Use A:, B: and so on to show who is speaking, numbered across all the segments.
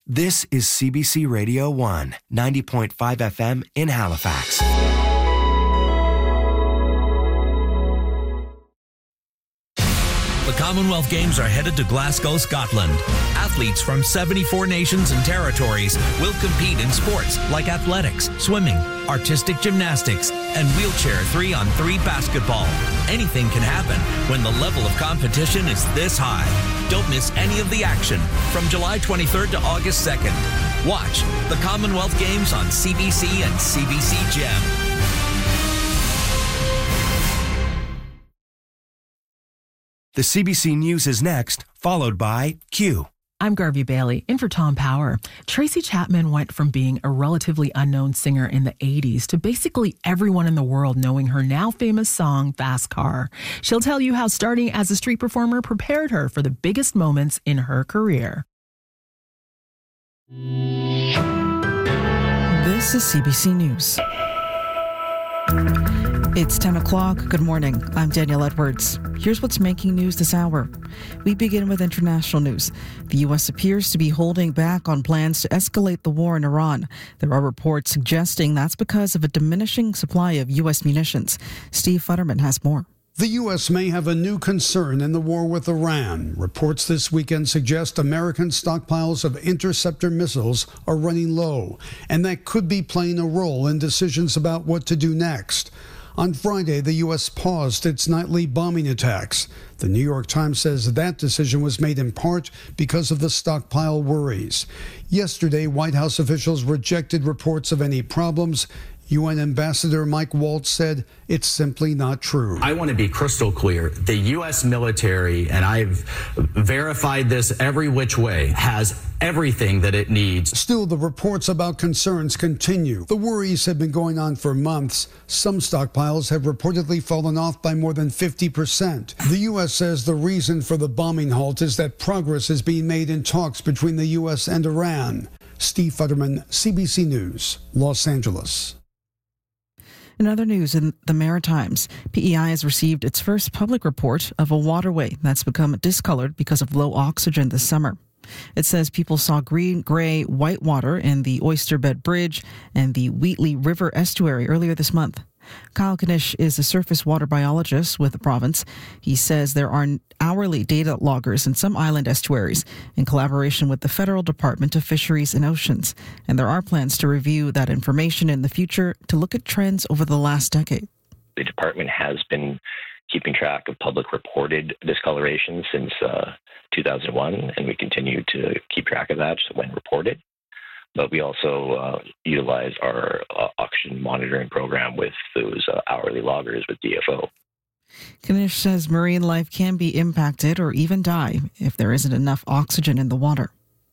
A: This is CBC Radio 1, 90.5 FM in Halifax.
B: The Commonwealth Games are headed to Glasgow, Scotland. Athletes from 74 nations and territories will compete in sports like athletics, swimming, artistic gymnastics, and wheelchair 3-on-3 basketball. Anything can happen when the level of competition is this high. Don't miss any of the action from July 23rd to August 2nd. Watch the Commonwealth Games on CBC and CBC Gem.
A: The CBC News is next, followed by Q.
C: I'm Garvey Bailey, in for Tom Power. Tracy Chapman went from being a relatively unknown singer in the 80s to basically everyone in the world knowing her now famous song, Fast Car. She'll tell you how starting as a street performer prepared her for the biggest moments in her career.
D: This is CBC News. It's 10 o'clock. Good morning. I'm Danielle Edwards. Here's what's making news this hour. We begin with international news. The U.S. appears to be holding back on plans to escalate the war in Iran. There are reports suggesting that's because of a diminishing supply of U.S. munitions. Steve Futterman has more.
E: The U.S. may have a new concern in the war with Iran. Reports this weekend suggest American stockpiles of interceptor missiles are running low, and that could be playing a role in decisions about what to do next. On Friday, the U.S. paused its nightly bombing attacks. The New York Times says that decision was made in part because of the stockpile worries. Yesterday, White House officials rejected reports of any problems. UN Ambassador Mike Waltz said it's simply not true.
F: I want to be crystal clear. The U.S. military, and I've verified this every which way, has everything that it needs.
E: Still, the reports about concerns continue. The worries have been going on for months. Some stockpiles have reportedly fallen off by more than 50%. The U.S. says the reason for the bombing halt is that progress is being made in talks between the U.S. and Iran. Steve Futterman, CBC News, Los Angeles.
D: In other news, in the Maritimes, PEI has received its first public report of a waterway that's become discolored because of low oxygen this summer. It says people saw green, gray, white water in the Oyster Bed Bridge and the Wheatley River estuary earlier this month. Kyle Kanish is a surface water biologist with the province. He says there are hourly data loggers in some island estuaries in collaboration with the Federal Department of Fisheries and Oceans, and there are plans to review that information in the future to look at trends over the last decade.
G: The department has been keeping track of public reported discoloration since 2001, and we continue to keep track of that when reported. But we also utilize our oxygen monitoring program with those hourly loggers with DFO.
D: Kanish says marine life can be impacted or even die if there isn't enough oxygen in the water.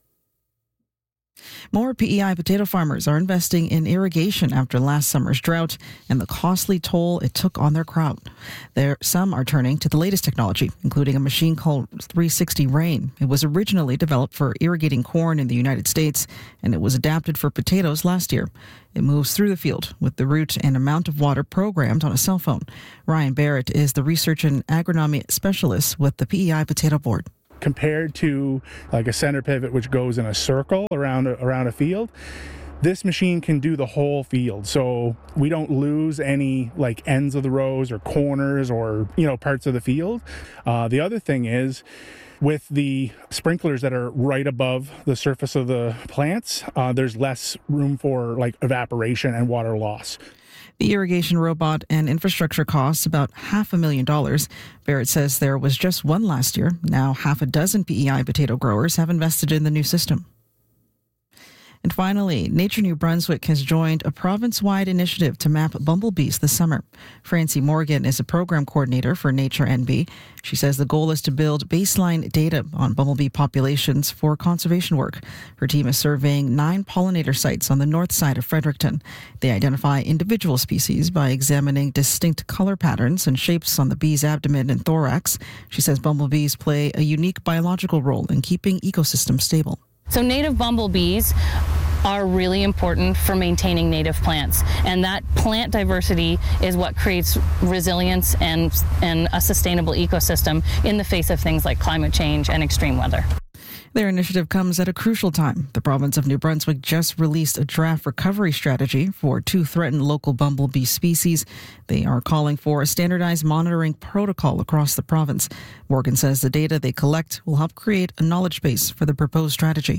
D: More PEI potato farmers are investing in irrigation after last summer's drought and the costly toll it took on their crop. Some are turning to the latest technology, including a machine called 360 Rain. It was originally developed for irrigating corn in the United States, and it was adapted for potatoes last year. It moves through the field with the route and amount of water programmed on a cell phone. Ryan Barrett is the research and agronomy specialist with the PEI Potato Board.
H: Compared to like a center pivot, which goes in a circle around a field, this machine can do the whole field. So we don't lose any like ends of the rows or corners or, parts of the field. The other thing is with the sprinklers that are right above the surface of the plants, there's less room for like evaporation and water loss.
D: The irrigation robot and infrastructure costs about $500,000. Barrett says there was just one last year. Now 6 PEI potato growers have invested in the new system. And finally, Nature New Brunswick has joined a province-wide initiative to map bumblebees this summer. Francie Morgan is a program coordinator for Nature NB. She says the goal is to build baseline data on bumblebee populations for conservation work. Her team is surveying 9 pollinator sites on the north side of Fredericton. They identify individual species by examining distinct color patterns and shapes on the bee's abdomen and thorax. She says bumblebees play a unique biological role in keeping ecosystems stable.
I: So native bumblebees are really important for maintaining native plants, and that plant diversity is what creates resilience and a sustainable ecosystem in the face of things like climate change and extreme weather.
D: Their initiative comes at a crucial time. The province of New Brunswick just released a draft recovery strategy for 2 threatened local bumblebee species. They are calling for a standardized monitoring protocol across the province. Morgan says the data they collect will help create a knowledge base for the proposed strategy.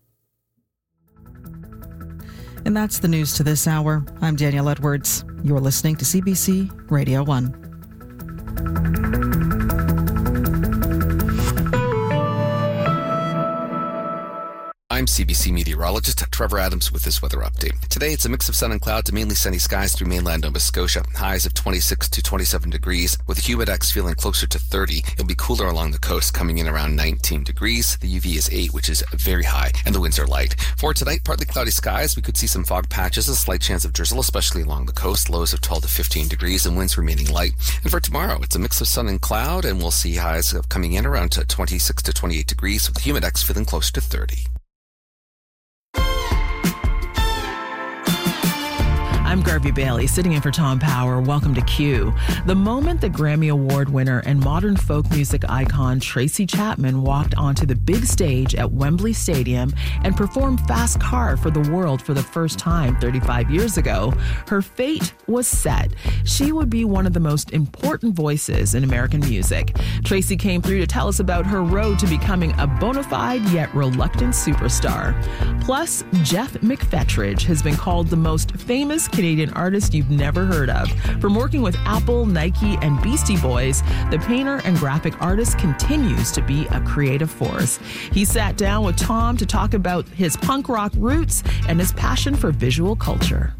D: And that's the news to this hour. I'm Danielle Edwards. You're listening to CBC Radio 1.
J: I'm CBC meteorologist Trevor Adams with this weather update. Today, it's a mix of sun and cloud to mainly sunny skies through mainland Nova Scotia. Highs of 26 to 27 degrees, with the humidex feeling closer to 30. It'll be cooler along the coast, coming in around 19 degrees. The UV is 8, which is very high, and the winds are light. For tonight, partly cloudy skies. We could see some fog patches, a slight chance of drizzle, especially along the coast. Lows of 12 to 15 degrees, and winds remaining light. And for tomorrow, it's a mix of sun and cloud, and we'll see highs coming in around 26 to 28 degrees, with the humidex feeling closer to 30.
C: I'm Garvey Bailey, sitting in for Tom Power. Welcome to Q. The moment the Grammy Award winner and modern folk music icon Tracy Chapman walked onto the big stage at Wembley Stadium and performed Fast Car for the world for the first time 35 years ago, her fate was set. She would be one of the most important voices in American music. Tracy came through to tell us about her road to becoming a bona fide yet reluctant superstar. Plus, Jeff McFetridge has been called the most famous Canadian artist you've never heard of. From working with Apple, Nike, and Beastie Boys, the painter and graphic artist continues to be a creative force. He sat down with Tom to talk about his punk rock roots and his passion for visual culture.